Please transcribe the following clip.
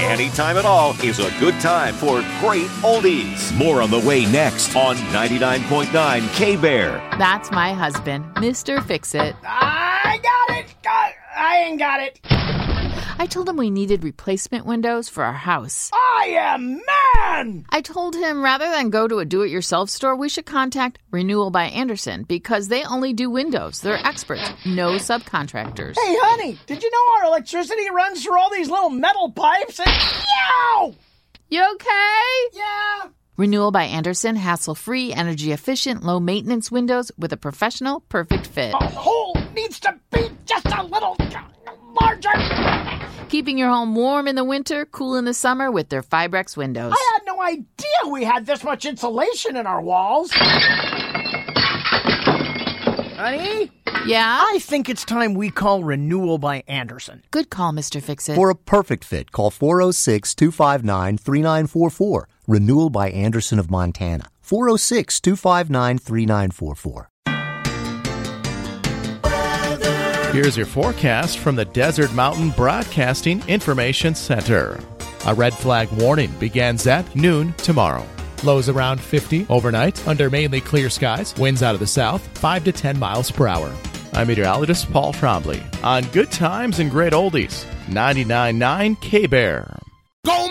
Anytime at all is a good time for great oldies. More on the way next on 99.9 K-Bear. That's my husband, Mr. Fix-It. I got it. I ain't got it. I told him we needed replacement windows for our house. I am man! I told him rather than go to a do-it-yourself store, we should contact Renewal by Andersen because they only do windows. They're experts, no subcontractors. Hey, honey, did you know our electricity runs through all these little metal pipes? And yow! You okay? Yeah. Renewal by Andersen, hassle-free, energy-efficient, low-maintenance windows with a professional, perfect fit. The hole needs to be just a little larger. Keeping your home warm in the winter, cool in the summer with their Fibrex windows. I had no idea we had this much insulation in our walls. Honey? Yeah? I think it's time we call Renewal by Andersen. Good call, Mr. Fix-It. For a perfect fit, call 406-259-3944. Renewal by Andersen of Montana. 406-259-3944. Here's your forecast from the Desert Mountain Broadcasting Information Center. A red flag warning begins at noon tomorrow. Lows around 50 overnight under mainly clear skies. Winds out of the south, 5 to 10 miles per hour. I'm meteorologist Paul Trombley on Good Times and Great Oldies, 99.9 K-Bear.